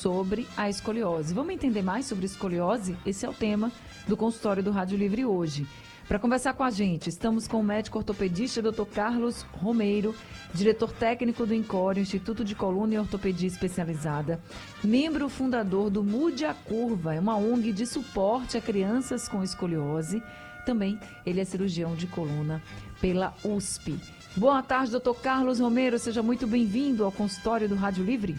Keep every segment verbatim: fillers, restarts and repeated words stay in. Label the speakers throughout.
Speaker 1: sobre a escoliose. Vamos entender mais sobre escoliose? Esse é o tema do consultório do Rádio Livre hoje. Para conversar com a gente, estamos com o médico ortopedista doutor Carlos Romeiro, diretor técnico do INCOR, Instituto de Coluna e Ortopedia Especializada, membro fundador do Mude a Curva, é uma O N G de suporte a crianças com escoliose. Também ele é cirurgião de coluna pela U S P. Boa tarde, doutor Carlos Romeiro, seja muito bem-vindo ao consultório do Rádio Livre.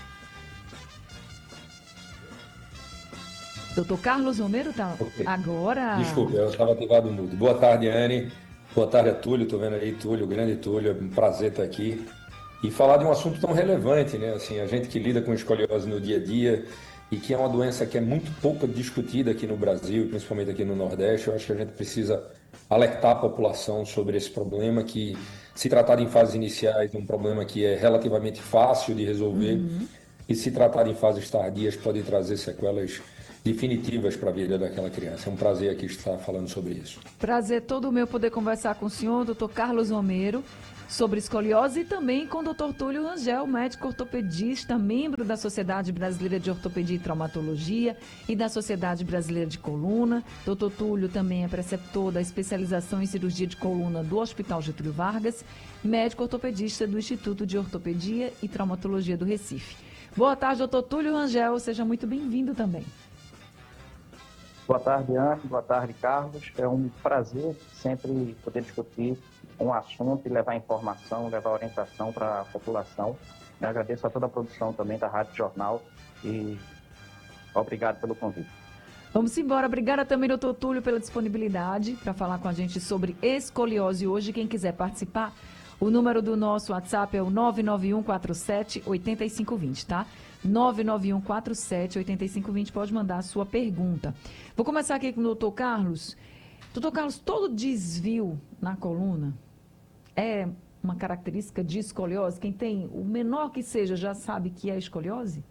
Speaker 1: Doutor Carlos Romeiro, tá
Speaker 2: Okay.
Speaker 1: agora...
Speaker 2: Desculpe, eu estava ativado o mudo. Boa tarde, Anne. Boa tarde a Túlio. Estou vendo aí, Túlio, grande Túlio. É um prazer estar aqui. E falar de um assunto tão relevante, né? Assim, a gente que lida com escoliose no dia a dia e que é uma doença que é muito pouco discutida aqui no Brasil, principalmente aqui no Nordeste, eu acho que a gente precisa alertar a população sobre esse problema que, se tratado em fases iniciais, é um problema que é relativamente fácil de resolver.
Speaker 1: Uhum.
Speaker 2: E se tratar em fases tardias, pode trazer sequelas definitivas para a vida daquela criança. É um prazer aqui estar falando sobre isso.
Speaker 1: Prazer todo meu poder conversar com o senhor, doutor Carlos Romeiro, sobre escoliose e também com o doutor Túlio Rangel, médico ortopedista, membro da Sociedade Brasileira de Ortopedia e Traumatologia e da Sociedade Brasileira de Coluna. doutor Túlio também é preceptor da especialização em cirurgia de coluna do Hospital Getúlio Vargas, médico ortopedista do Instituto de Ortopedia e Traumatologia do Recife. Boa tarde, doutor Túlio Rangel, seja muito bem-vindo também.
Speaker 3: Boa tarde, Anne. Boa tarde, Carlos. É um prazer sempre poder discutir um assunto e levar informação, levar orientação para a população. Eu agradeço a toda a produção também da Rádio Jornal e obrigado pelo convite.
Speaker 1: Vamos embora. Obrigada também, doutor Túlio, pela disponibilidade para falar com a gente sobre escoliose hoje. Quem quiser participar, o número do nosso WhatsApp é o nove nove um quatro sete oito cinco dois zero, tá? nove nove um quatro sete oito cinco dois zero, pode mandar a sua pergunta. Vou começar aqui com o doutor Carlos. doutor Carlos, todo desvio na coluna é uma característica de escoliose? Quem tem, o menor que seja, já sabe que é escoliose?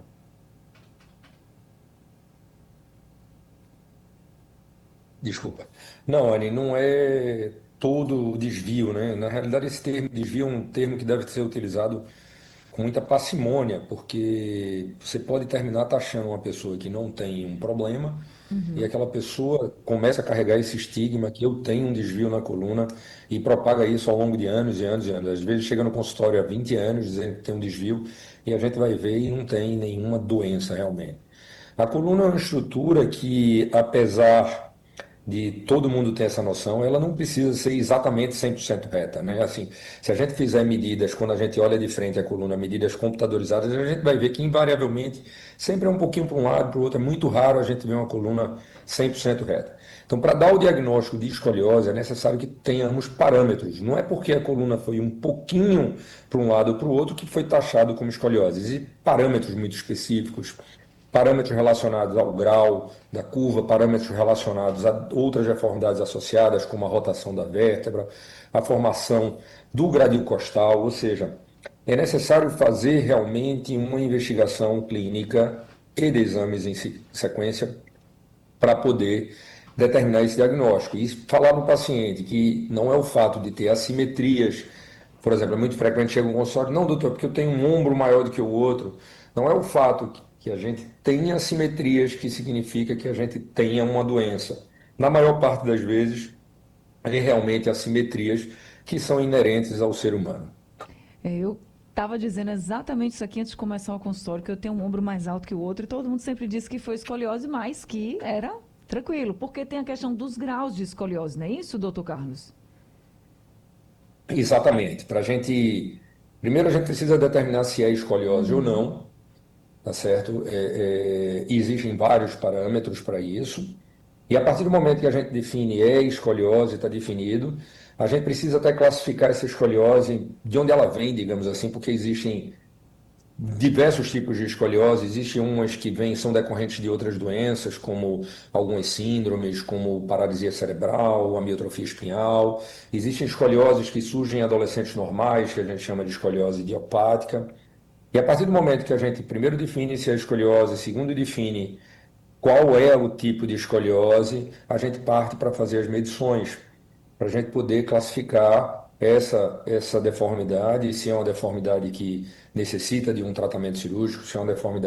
Speaker 2: Desculpa. Não, Anne, não é todo desvio, né? Na realidade, esse termo desvio é um termo que deve ser utilizado com muita parcimônia, porque você pode terminar taxando uma pessoa que não tem um problema e
Speaker 1: Uhum.
Speaker 2: aquela pessoa começa a carregar esse estigma que eu tenho um desvio na coluna e propaga isso ao longo de anos e anos e anos. Às vezes chega no consultório há vinte anos dizendo que tem um desvio e a gente vai ver e não tem nenhuma doença realmente. A coluna é uma estrutura que, apesar de todo mundo ter essa noção, ela não precisa ser exatamente cem por cento reta, né? Assim, se a gente fizer medidas, quando a gente olha de frente a coluna, medidas computadorizadas, a gente vai ver que invariavelmente sempre é um pouquinho para um lado, para o outro. É muito raro a gente ver uma coluna cem por cento reta. Então, para dar o diagnóstico de escoliose, é necessário que tenhamos parâmetros. Não é porque a coluna foi um pouquinho para um lado ou para o outro que foi taxado como escoliose. Existem parâmetros muito específicos, parâmetros relacionados ao grau da curva, parâmetros relacionados a outras deformidades associadas, como a rotação da vértebra, a formação do gradil costal, ou seja, é necessário fazer realmente uma investigação clínica e de exames em sequência para poder determinar esse diagnóstico. E falar no paciente que não é o fato de ter assimetrias, por exemplo, é muito frequente chega um consultório, não, doutor, porque eu tenho um ombro maior do que o outro. Não é o fato que a gente tenha assimetrias que significa que a gente tenha uma doença. Na maior parte das vezes, é realmente assimetrias que são inerentes ao ser humano.
Speaker 1: É, eu estava dizendo exatamente isso aqui antes de começar o consultório, que eu tenho um ombro mais alto que o outro, e todo mundo sempre disse que foi escoliose, mas que era tranquilo, porque tem a questão dos graus de escoliose, não é isso, doutor Carlos?
Speaker 2: Exatamente. Para a gente. Primeiro, a gente precisa determinar se é escoliose ou
Speaker 1: Uhum.
Speaker 2: não, tá certo? É, é, existem vários parâmetros para isso. E a partir do momento que a gente define é escoliose, está definido, a gente precisa até classificar essa escoliose, de onde ela vem, digamos assim, porque existem diversos tipos de escoliose, existem umas que vêm, são decorrentes de outras doenças, como algumas síndromes, como paralisia cerebral, amiotrofia espinhal. Existem escolioses que surgem em adolescentes normais, que a gente chama de escoliose idiopática. E a partir do momento que a gente primeiro define se é escoliose, segundo define qual é o tipo de escoliose, a gente parte para fazer as medições, para a gente poder classificar essa, essa deformidade, se é uma deformidade que necessita de um tratamento cirúrgico, se é uma deformidade